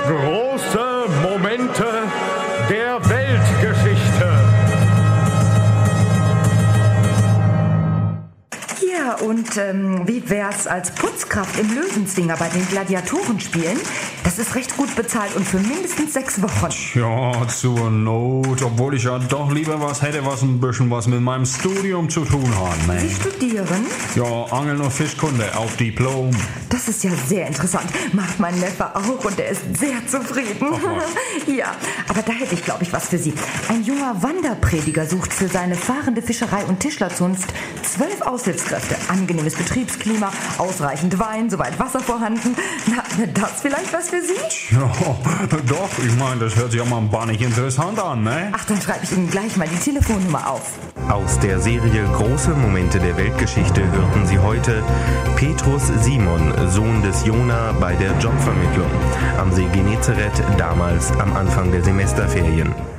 Große Momente der Weltgeschichte. Ja, und wie wär's als Putzkraft im Löwenzwinger bei den Gladiatorenspielen? Das ist recht gut bezahlt und für mindestens 6 Wochen. Ja, zur Not, obwohl ich ja doch lieber was hätte, was ein bisschen was mit meinem Studium zu tun hat. Ne? Sie studieren? Ja, Angeln und Fischkunde auf Diplom. Das ist ja sehr interessant. Macht mein Neffe auch und er ist sehr zufrieden. Ja, aber da hätte ich, glaube ich, was für Sie. Ein junger Wanderprediger sucht für seine fahrende Fischerei- und Tischlerzunft 12 Aushilfskräfte. Angenehmes Betriebsklima, ausreichend Wein, soweit Wasser vorhanden. Na, wäre das vielleicht was für Sie? Ja, doch, ich meine, das hört sich auch mal ein bannig interessant an, ne? Ach, dann schreibe ich Ihnen gleich mal die Telefonnummer auf. Aus der Serie Große Momente der Weltgeschichte hörten Sie heute Petrus Simon, Sohn des Jona, bei der Jobvermittlung am See Genezareth, damals am Anfang der Semesterferien.